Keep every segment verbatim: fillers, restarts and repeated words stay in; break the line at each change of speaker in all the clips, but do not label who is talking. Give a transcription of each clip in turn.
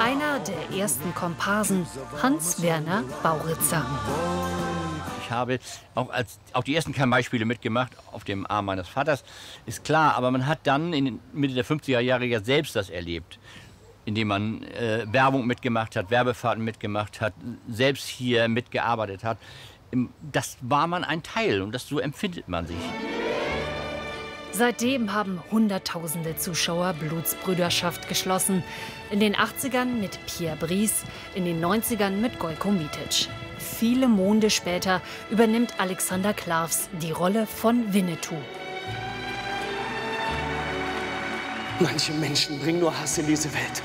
Einer der ersten Komparsen, Hans-Werner Bauritzer.
Ich habe auch, als, auch die ersten Karl-May-Spiele mitgemacht, auf dem Arm meines Vaters, ist klar. Aber man hat dann in den Mitte der fünfziger Jahre ja selbst das erlebt, indem man äh, Werbung mitgemacht hat, Werbefahrten mitgemacht hat, selbst hier mitgearbeitet hat. Das war man ein Teil und das, so empfindet man sich.
Seitdem haben Hunderttausende Zuschauer Blutsbrüderschaft geschlossen. In den achtzigern mit Pierre Brice, in den neunzigern mit Gojko Mitic. Viele Monde später übernimmt Alexander Klavs die Rolle von Winnetou.
Manche Menschen bringen nur Hass in diese Welt.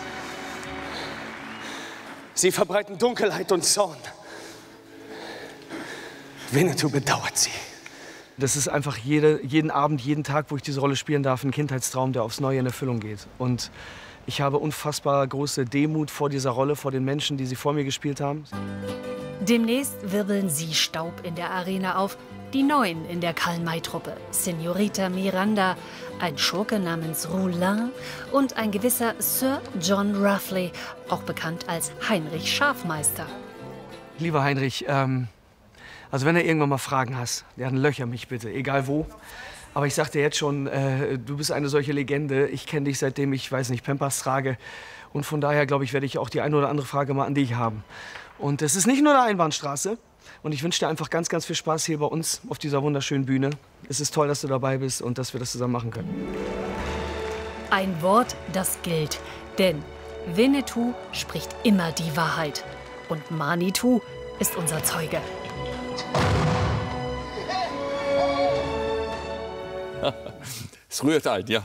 Sie verbreiten Dunkelheit und Zorn. Winnetou bedauert sie.
Das ist einfach jede, jeden Abend, jeden Tag, wo ich diese Rolle spielen darf, ein Kindheitstraum, der aufs Neue in Erfüllung geht. Und ich habe unfassbar große Demut vor dieser Rolle, vor den Menschen, die sie vor mir gespielt haben.
Demnächst wirbeln sie Staub in der Arena auf. Die Neuen in der Karl-May-Truppe. Senorita Miranda, ein Schurke namens Roulin und ein gewisser Sir John Ruffley, auch bekannt als Heinrich Schafmeister.
Lieber Heinrich, ähm, also wenn du irgendwann mal Fragen hast, dann löcher mich bitte, egal wo. Aber ich sag dir jetzt schon, äh, du bist eine solche Legende. Ich kenne dich, seitdem ich, weiß nicht, Pampers trage. Und von daher, glaube ich, werde ich auch die eine oder andere Frage mal an dich haben. Und es ist nicht nur eine Einbahnstraße. Und ich wünsche dir einfach ganz, ganz viel Spaß hier bei uns auf dieser wunderschönen Bühne. Es ist toll, dass du dabei bist und dass wir das zusammen machen können.
Ein Wort, das gilt. Denn Winnetou spricht immer die Wahrheit. Und Manitou ist unser Zeuge.
Es rührt ein, ja.